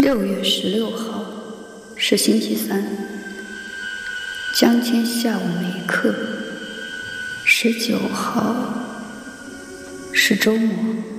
6月16号是星期三，江天下午没课。19号是周末。